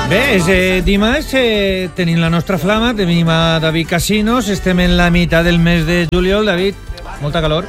Bé, dimarts tenim la nostra flama, tenim a David Casinos, estem en la mitad del mes de juliol. David, molta calor.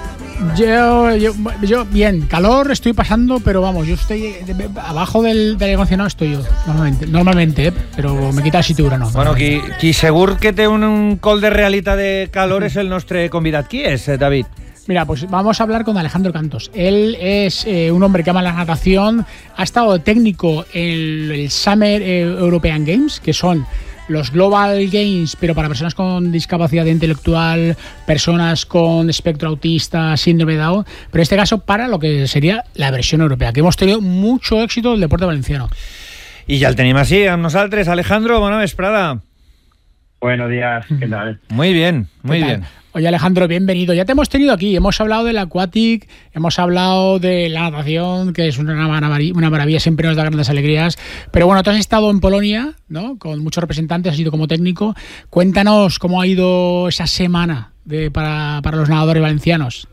Yo bien, calor estoy pasando, pero vamos, yo estoy abajo del aire acondicionado, estoy yo, normalmente, pero me quita la cintura, no. Bueno, qui segur que té un col de realitat de calor és el nostre convidat. Qui és, David? Mira, pues vamos a hablar con Alejandro Cantos. Él es un hombre que ama la natación, ha estado técnico en el Summer European Games, que son los Global Games, pero para personas con discapacidad intelectual, personas con espectro autista, síndrome de Down, pero en este caso para lo que sería la versión europea, que hemos tenido mucho éxito del deporte valenciano. I ja el tenim així amb nosaltres. Alejandro, bona vesprada. Buenos días, ¿qué tal? Muy bien, muy bien. Oye, Alejandro, bienvenido. Ya te hemos tenido aquí, hemos hablado del aquatic, hemos hablado de la natación, que es una maravilla, siempre nos da grandes alegrías. Pero bueno, tú has estado en Polonia, ¿no? Con muchos representantes, has ido como técnico. Cuéntanos cómo ha ido esa semana para los nadadores valencianos.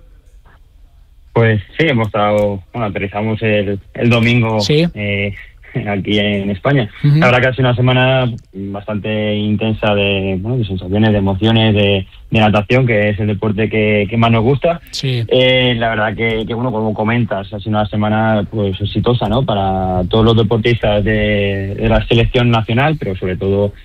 Pues sí, hemos estado, aterrizamos el domingo. Sí. Aquí en España. Uh-huh. La verdad que ha sido una semana bastante intensa de sensaciones, de emociones, de natación, que es el deporte que más nos gusta. Sí. La verdad que bueno, como comentas, ha sido una semana pues exitosa, ¿no? Para todos los deportistas de la selección nacional, pero sobre todo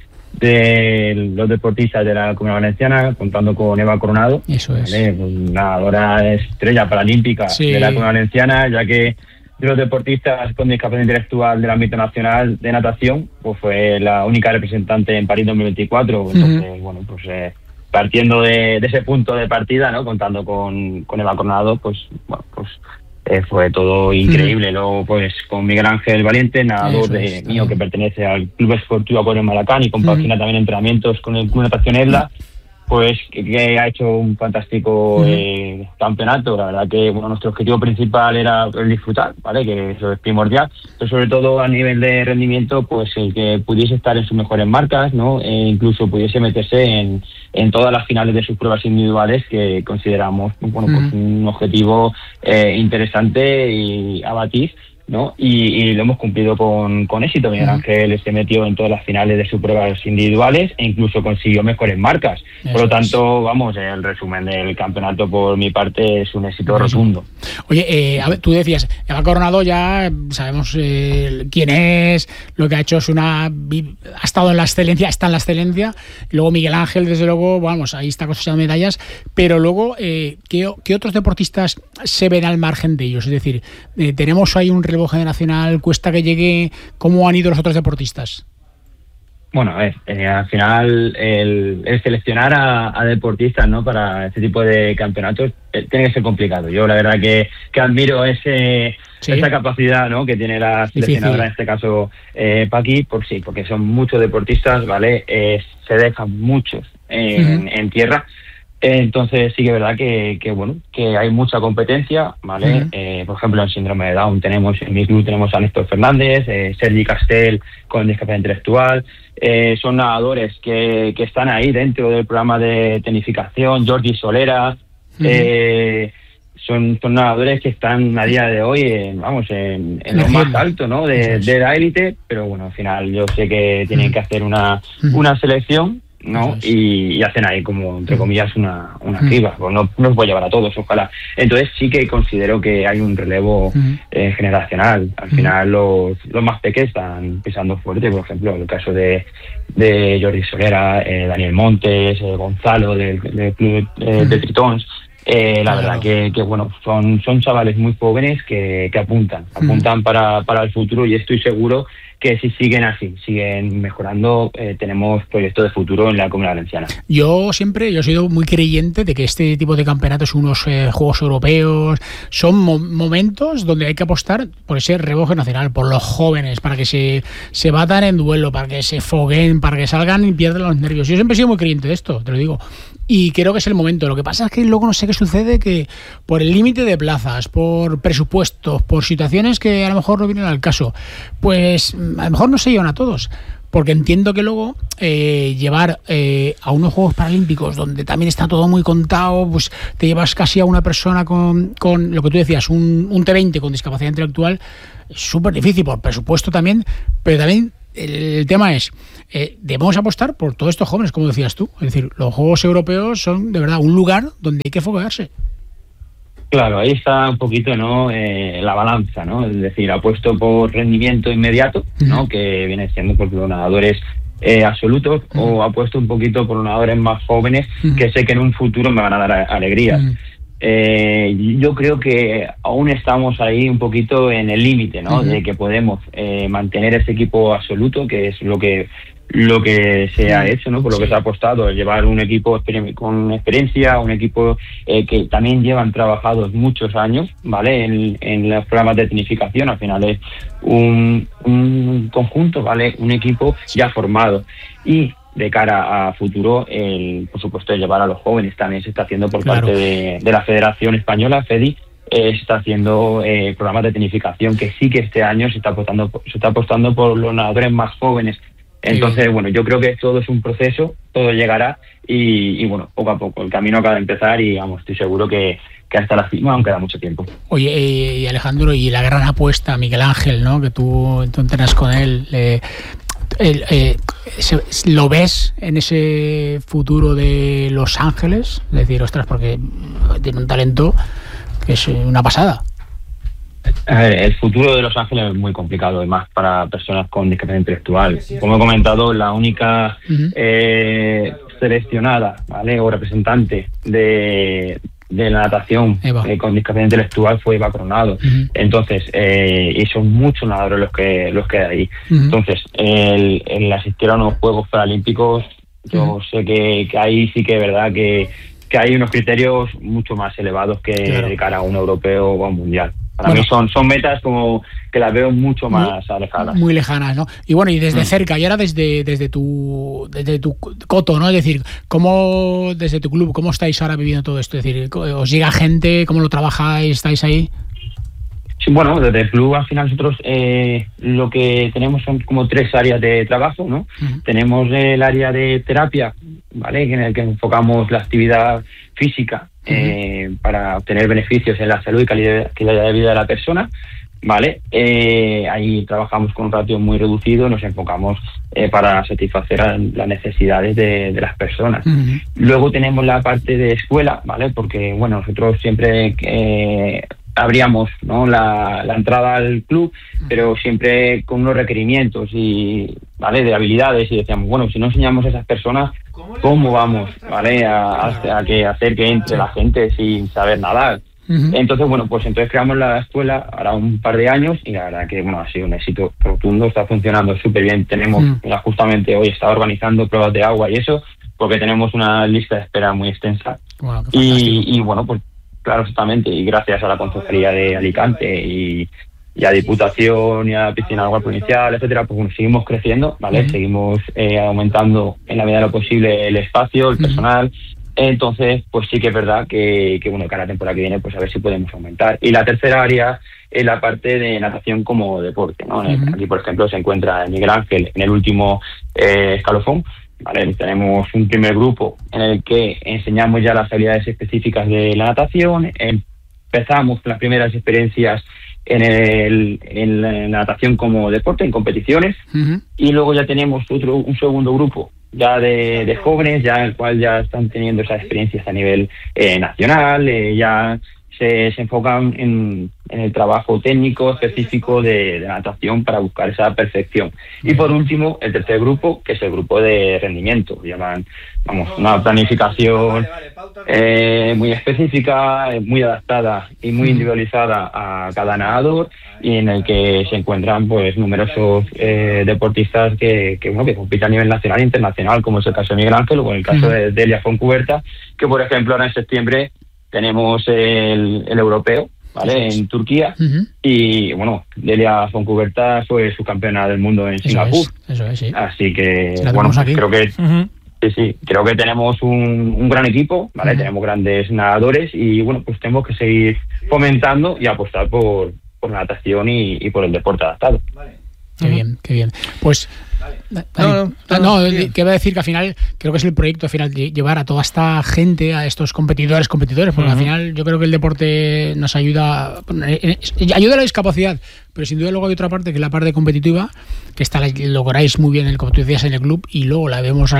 de los deportistas de la Comunidad Valenciana, contando con Eva Coronado. Eso es. ¿Vale? Pues nadadora estrella paralímpica de la Comunidad Valenciana, ya que de los deportistas con discapacidad intelectual del ámbito nacional de natación, pues fue la única representante en París 2024. Entonces, bueno, pues partiendo de ese punto de partida, ¿no? Contando con Eva Coronado, pues bueno, pues fue todo increíble. Luego, pues con Miguel Ángel Valiente, nadador mío que pertenece al Club Esportivo Acuario Malacán y compagina también entrenamientos con el Club Natación Edla, pues que ha hecho un fantástico campeonato. La verdad que bueno, nuestro objetivo principal era el disfrutar, ¿vale? Que eso es primordial, pero sobre todo a nivel de rendimiento, pues el que pudiese estar en sus mejores marcas, ¿no? E incluso pudiese meterse en todas las finales de sus pruebas individuales, que consideramos bueno, pues un objetivo interesante y a batir, ¿no? Y lo hemos cumplido con éxito. Miguel Ángel se metió en todas las finales de sus pruebas individuales e incluso consiguió mejores marcas. Por lo tanto, vamos, el resumen del campeonato por mi parte es un éxito rotundo. Oye, a ver, tú decías, Eva Coronado ya sabemos quién es, lo que ha hecho es ha estado en la excelencia, está en la excelencia. Luego Miguel Ángel, desde luego, vamos, ahí está cosechando medallas, pero luego, ¿qué otros deportistas se ven al margen de ellos? Es decir, tenemos ahí un relevo generacional, cuesta que llegue. ¿Cómo han ido los otros deportistas? Bueno, a ver, al final el seleccionar a deportistas, ¿no? Para este tipo de campeonatos tiene que ser complicado. Yo la verdad que admiro esa capacidad, ¿no? Que tiene la seleccionadora, en este caso Paqui, porque son muchos deportistas, ¿vale? Se dejan muchos en tierra. Entonces sí que es verdad que bueno, que hay mucha competencia, ¿vale? Por ejemplo, en síndrome de Down en mi club tenemos a Néstor Fernández, Sergi Castel con discapacidad intelectual, son nadadores que están ahí dentro del programa de tenificación, Jordi Solera, son nadadores que están a día de hoy en lo más alto, ¿no? de la élite, pero bueno, al final yo sé que tienen que hacer una selección, ¿no? Y hacen ahí como, entre comillas, una criba. Pues no los voy a llevar a todos, ojalá. Entonces sí que considero que hay un relevo generacional. Al final los más pequeños están pisando fuerte. Por ejemplo, el caso de Jordi Solera, Daniel Montes, Gonzalo del club de Tritons. La verdad que bueno, son chavales muy jóvenes que apuntan para el futuro, y estoy seguro que si siguen así, siguen mejorando, tenemos proyectos de futuro en la Comunidad Valenciana. Yo he sido muy creyente de que este tipo de campeonatos, unos Juegos Europeos, son momentos donde hay que apostar por ese relevo nacional, por los jóvenes, para que se batan en duelo, para que se fogueen, para que salgan y pierdan los nervios. Yo siempre he sido muy creyente de esto, te lo digo. Y creo que es el momento. Lo que pasa es que luego no sé qué sucede, que por el límite de plazas, por presupuestos, por situaciones que a lo mejor no vienen al caso, pues a lo mejor no se llevan a todos. Porque entiendo que luego llevar a unos Juegos Paralímpicos donde también está todo muy contado, pues te llevas casi a una persona con lo que tú decías, un T20 con discapacidad intelectual, es súper difícil por presupuesto también, pero también el tema es, debemos apostar por todos estos jóvenes, como decías tú. Es decir, los Juegos Europeos son de verdad un lugar donde hay que foguearse. Claro, ahí está un poquito, ¿no? La balanza, ¿no? Es decir, apuesto por rendimiento inmediato, ¿no? Que viene siendo por los nadadores absolutos, o apuesto un poquito por los nadadores más jóvenes que sé que en un futuro me van a dar alegrías. Yo creo que aún estamos ahí un poquito en el límite, ¿no? De que podemos mantener ese equipo absoluto, que es lo que se ha hecho, ¿no? Por lo que se ha apostado, llevar un equipo con experiencia, un equipo que también llevan trabajados muchos años, ¿vale? En los programas de tecnificación. Al final es un conjunto, ¿vale? Un equipo ya formado. Y de cara a futuro, por supuesto, llevar a los jóvenes también se está haciendo por parte de la Federación Española, FEDI. Se está haciendo programas de tecnificación, que sí que este año se está apostando por los nadadores más jóvenes. Entonces, bueno, yo creo que todo es un proceso, todo llegará y bueno, poco a poco. El camino acaba de empezar y vamos, estoy seguro que hasta la cima aún queda mucho tiempo. Oye, y Alejandro, y la gran apuesta, Miguel Ángel, ¿no? Que tú entrenas con él, ¿lo ves en ese futuro de Los Ángeles? Es decir, ostras, porque tiene un talento que es una pasada. A ver, el futuro de Los Ángeles es muy complicado, además para personas con discapacidad intelectual. Como he comentado, la única seleccionada, ¿vale? O representante de la natación con discapacidad intelectual fue Eva Coronado. Entonces, y son muchos nadadores los que hay ahí. Entonces, el asistir a unos Juegos Paralímpicos, yo sé que ahí sí que es verdad que hay unos criterios mucho más elevados que de cara a un europeo o a un mundial. Para mí son metas como que las veo mucho más alejadas. Muy lejanas, ¿no? Y bueno, y desde cerca, y ahora desde tu coto, ¿no? Es decir, ¿cómo desde tu club, cómo estáis ahora viviendo todo esto? Es decir, ¿os llega gente? ¿Cómo lo trabajáis? ¿Estáis ahí? Sí, bueno, desde el club al final nosotros lo que tenemos son como 3 áreas de trabajo, ¿no? Tenemos el área de terapia, ¿vale? En el que enfocamos la actividad física para obtener beneficios en la salud y calidad de vida de la persona, ¿vale? Ahí trabajamos con un ratio muy reducido, nos enfocamos para satisfacer las necesidades de las personas. Luego tenemos la parte de escuela, ¿vale? Porque, bueno, nosotros siempre abríamos, ¿no? la entrada al club, pero siempre con unos requerimientos ¿vale? De habilidades, y decíamos, bueno, si no enseñamos a esas personas, ¿cómo vamos, ¿vale? a hacer que entre la gente sin saber nadar? Entonces, bueno, pues entonces creamos la escuela ahora un par de años y la verdad que, bueno, ha sido un éxito rotundo, está funcionando súper bien. Tenemos, justamente hoy está organizando pruebas de agua y eso, porque tenemos una lista de espera muy extensa. Wow, y bueno, pues claro, exactamente, y gracias a la Concejalía de Alicante y a Diputación y a Piscina de Agua Provincial, etcétera, pues bueno, seguimos creciendo, ¿vale? Seguimos aumentando en la medida de lo posible el espacio, el personal. Entonces, pues sí que es verdad que bueno, cada temporada que viene, pues a ver si podemos aumentar. Y la tercera área es la parte de natación como deporte, ¿no? Aquí, por ejemplo, se encuentra Miguel Ángel en el último escalofón. Vale, tenemos un primer grupo en el que enseñamos ya las habilidades específicas de la natación, empezamos las primeras experiencias en la natación como deporte, en competiciones, y luego ya tenemos un segundo grupo ya de jóvenes, ya el cual ya están teniendo esas experiencias a nivel nacional, ya se enfocan en el trabajo técnico específico de natación para buscar esa perfección. Y por último, el tercer grupo, que es el grupo de rendimiento. Llaman, una planificación muy específica, muy adaptada y muy individualizada a cada nadador, y en el que se encuentran pues numerosos deportistas que compiten a nivel nacional e internacional, como es el caso de Miguel Ángel o el caso de Delia Foncuberta, que por ejemplo ahora en septiembre tenemos el europeo, ¿vale? En Turquía, y bueno, Delia Foncuberta fue subcampeona del mundo en Singapur. Eso es, sí. Así que, bueno, creo que creo que tenemos un gran equipo, ¿vale? Tenemos grandes nadadores y, bueno, pues tenemos que seguir fomentando y apostar por la natación y por el deporte adaptado. Qué bien, qué bien. Pues que iba a decir que al final creo que es el proyecto al final llevar a toda esta gente, a estos competidores, porque al final yo creo que el deporte nos ayuda a la discapacidad, pero sin duda luego hay otra parte, que es la parte competitiva, que lográis muy bien, como tú decías, en el club, y luego la vemos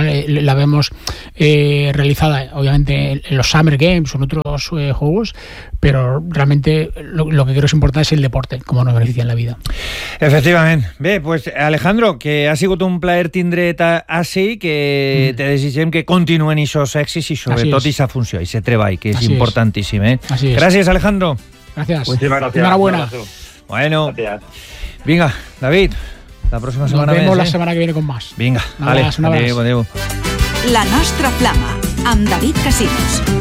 realizada, obviamente, en los Summer Games o en otros juegos, pero realmente lo que creo es importante es el deporte, como nos beneficia en la vida. Efectivament. Bé, pues, Alejandro, que ha sigut un plaer tindre't així, que te desitgem que continuen aquests èxits i sobretot aquesta funció, aquest treball, que és importantíssim. Gràcies, Alejandro. Gracias. Muchísimas gracias. Enhorabuena. Bueno, Gracias. Venga, David, la próxima semana nos vemos la semana que viene con más. Vinga, adéu. adéu. La nostra flama, amb David Casinos.